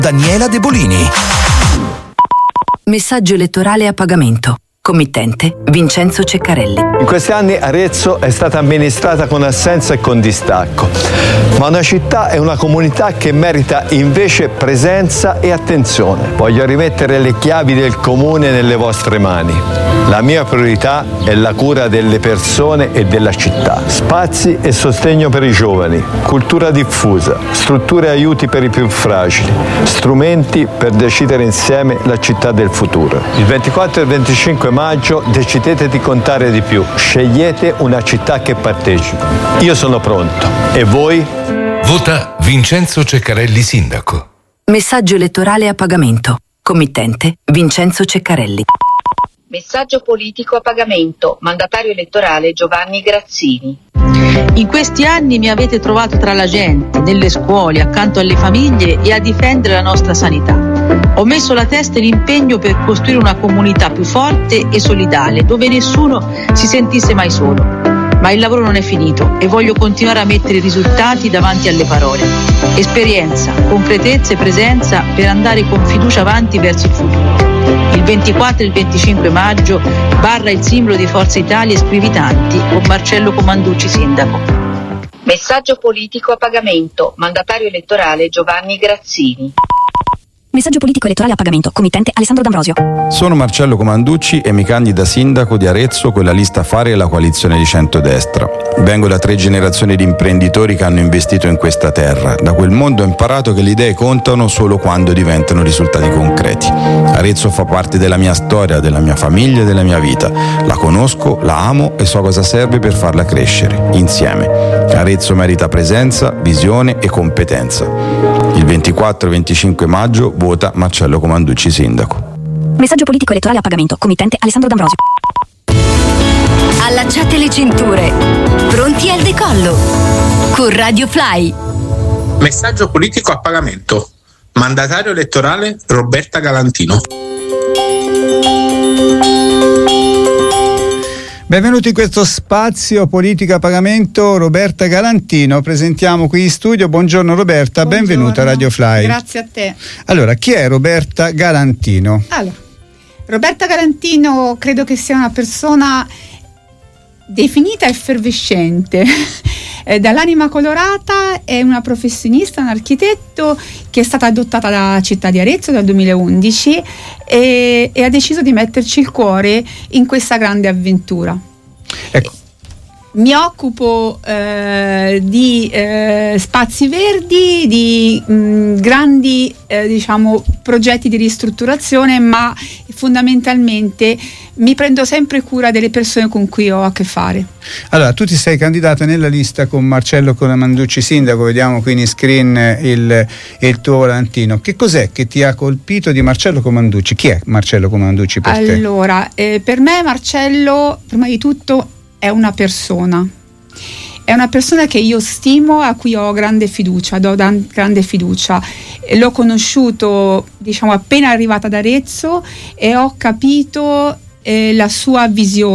Daniela De Bolini. Messaggio elettorale a pagamento. Committente Vincenzo Ceccarelli. In questi anni Arezzo è stata amministrata con assenza e con distacco, ma una città è una comunità che merita invece presenza e attenzione. Voglio rimettere le chiavi del comune nelle vostre mani. La mia priorità è la cura delle persone e della città. Spazi e sostegno per i giovani, cultura diffusa, strutture e aiuti per i più fragili, strumenti per decidere insieme la città del futuro. Il 24 e il 25 maggio decidete di contare di più. Scegliete una città che partecipa. Io sono pronto. E voi? Vota Vincenzo Ceccarelli sindaco. Messaggio elettorale a pagamento. Committente Vincenzo Ceccarelli. Messaggio politico a pagamento. Mandatario elettorale Giovanni Grazzini. In questi anni mi avete trovato tra la gente, nelle scuole, accanto alle famiglie e a difendere la nostra sanità. Ho messo la testa e l'impegno per costruire una comunità più forte e solidale, dove nessuno si sentisse mai solo. Ma il lavoro non è finito e voglio continuare a mettere i risultati davanti alle parole. Esperienza, concretezza e presenza per andare con fiducia avanti verso il futuro. Il 24 e il 25 maggio barra il simbolo di Forza Italia e scrivi tanti con Marcello Comanducci sindaco. Messaggio politico a pagamento. Mandatario elettorale Giovanni Grazzini. Messaggio politico elettorale a pagamento. Committente Alessandro D'Ambrosio. Sono Marcello Comanducci e mi candido a sindaco di Arezzo con la lista Fare e la coalizione di centrodestra. Vengo da 3 generazioni di imprenditori che hanno investito in questa terra. Da quel mondo ho imparato che le idee contano solo quando diventano risultati concreti. Arezzo fa parte della mia storia, della mia famiglia e della mia vita. La conosco, la amo e so cosa serve per farla crescere, insieme. Arezzo merita presenza, visione e competenza. Il 24 e 25 maggio vota Marcello Comanducci sindaco. Messaggio politico elettorale a pagamento. Committente Alessandro D'Ambrosio. Allacciate le cinture. Pronti al decollo. Con Radio Fly. Messaggio politico a pagamento. Mandatario elettorale Roberta Galantino. Benvenuti in questo spazio politica a pagamento, Roberta Galantino. Presentiamo qui in studio. Buongiorno Roberta, buongiorno. Benvenuta a Radio Fly. Grazie a te. Allora, chi è Roberta Galantino? Allora, Roberta Galantino credo che sia una persona definita effervescente. Dall'anima colorata, è una professionista, un architetto che è stata adottata dalla città di Arezzo dal 2011 e ha deciso di metterci il cuore in questa grande avventura. Ecco. Mi occupo di spazi verdi, di grandi progetti di ristrutturazione, ma fondamentalmente mi prendo sempre cura delle persone con cui ho a che fare. Allora, tu ti sei candidata nella lista con Marcello Comanducci sindaco, vediamo qui in screen il tuo volantino. Che cos'è che ti ha colpito di Marcello Comanducci? Chi è Marcello Comanducci per te? Allora, per me Marcello, prima di tutto, è una persona che io stimo, a cui ho grande fiducia, grande fiducia. L'ho conosciuto appena arrivata ad Arezzo e ho capito la sua visione.